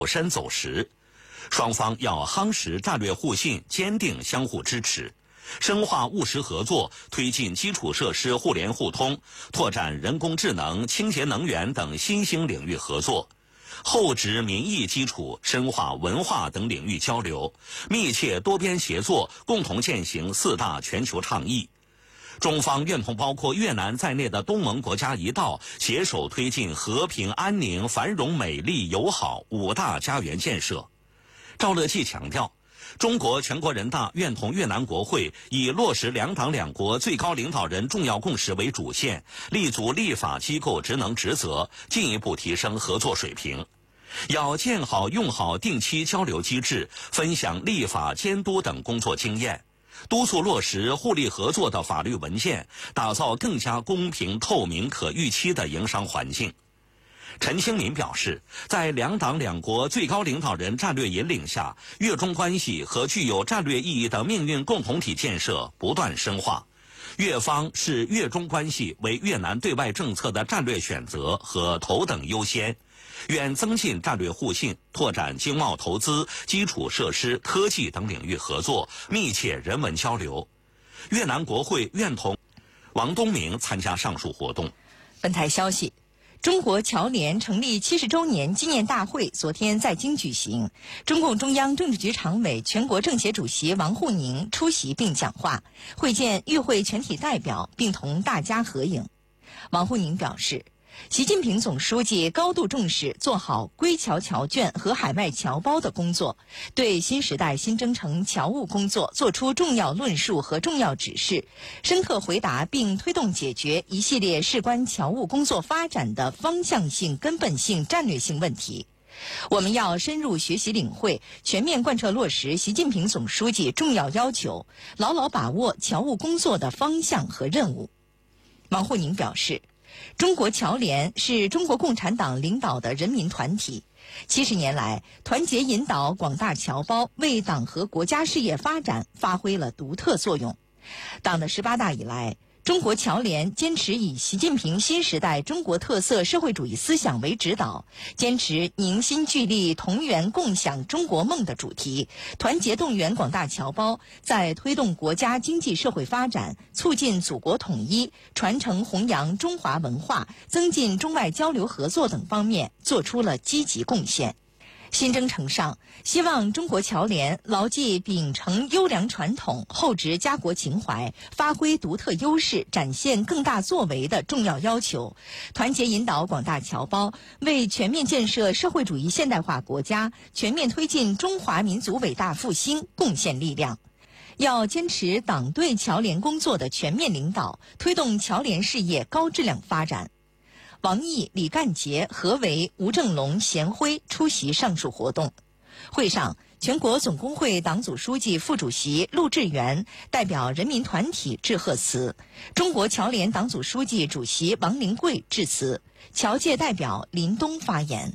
深走实。双方要夯实战略互信，坚定相互支持，深化务实合作，推进基础设施互联互通，拓展人工智能、清洁能源等新兴领域合作，厚植民意基础，深化文化等领域交流，密切多边协作，共同践行4大全球倡议。中方愿同包括越南在内的东盟国家一道，携手推进和平、安宁、繁荣、美丽、友好5大家园建设。赵乐际强调，中国全国人大愿同越南国会以落实两党两国最高领导人重要共识为主线，立足立法机构职能职责，进一步提升合作水平。要建好用好定期交流机制，分享立法监督等工作经验，督促落实互利合作的法律文件，打造更加公平、透明、可预期的营商环境。陈清民表示，在两党两国最高领导人战略引领下，越中关系和具有战略意义的命运共同体建设不断深化。越方视越中关系为越南对外政策的战略选择和头等优先，愿增进战略互信，拓展经贸投资、基础设施、科技等领域合作，密切人文交流。越南国会愿同王东明参加上述活动。 本台消息，中国侨联成立70周年纪念大会昨天在京举行，中共中央政治局常委、全国政协主席王沪宁出席并讲话，会见与会全体代表，并同大家合影。王沪宁表示，习近平总书记高度重视做好归侨侨眷和海外侨胞的工作，对新时代新征程侨务工作作出重要论述和重要指示，深刻回答并推动解决一系列事关侨务工作发展的方向性、根本性、战略性问题。我们要深入学习领会，全面贯彻落实习近平总书记重要要求，牢牢把握侨务工作的方向和任务。王沪宁表示，中国侨联是中国共产党领导的人民团体，70年来，团结引导广大侨胞为党和国家事业发展发挥了独特作用。党的18大以来，中国侨联坚持以习近平新时代中国特色社会主义思想为指导，坚持凝心聚力同源共享中国梦的主题，团结动员广大侨胞，在推动国家经济社会发展、促进祖国统一、传承弘扬中华文化、增进中外交流合作等方面做出了积极贡献。新征程上，希望中国侨联牢记秉承优良传统、厚植家国情怀、发挥独特优势、展现更大作为的重要要求，团结引导广大侨胞为全面建设社会主义现代化国家、全面推进中华民族伟大复兴贡献力量。要坚持党对侨联工作的全面领导，推动侨联事业高质量发展。王毅、李干杰、何为、吴正龙、贤辉出席上述活动。会上，全国总工会党组书记、副主席陆志源代表人民团体致贺词，中国侨联党组书记、主席王灵桂致辞，侨界代表林东发言。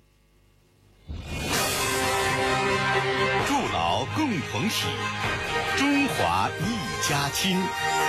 筑牢共同体，中华一家亲。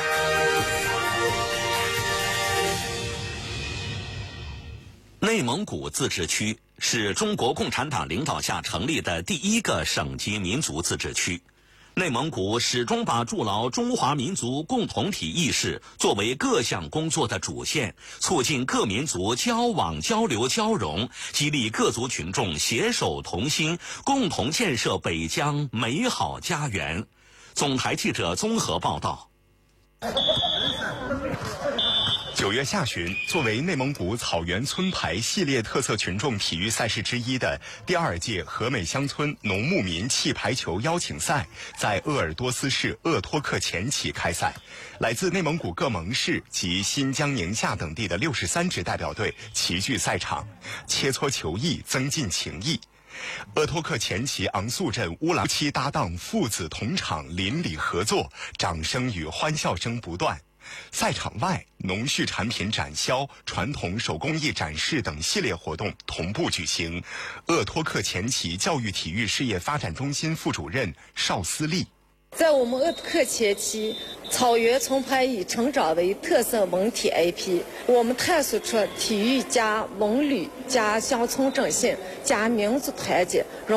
内蒙古自治区是中国共产党领导下成立的第一个省级民族自治区。内蒙古始终把筑牢中华民族共同体意识作为各项工作的主线，促进各民族交往、交流、交融，激励各族群众携手同心，共同建设北疆美好家园。总台记者综合报道。 9月下旬，作为内蒙古草原村排系列特色群众体育赛事之一的第2届和美乡村农牧民气排球邀请赛在鄂尔多斯市鄂托克前旗开赛。来自内蒙古各盟市及新疆、宁夏等地的63支代表队齐聚赛场，切磋球艺，增进情谊。鄂托克前旗昂素镇乌兰夫妻搭档父子同场，邻里合作，掌声与欢笑声不断。赛场外，农畜产品展销、传统手工艺展示等系列活动同步举行。鄂托克前旗教育体育事业发展中心副主任邵思丽： 在我们鄂克前期，草原村排以成长为特色文体 IP， 我们探索出体育加文旅加乡村振兴加民族团结。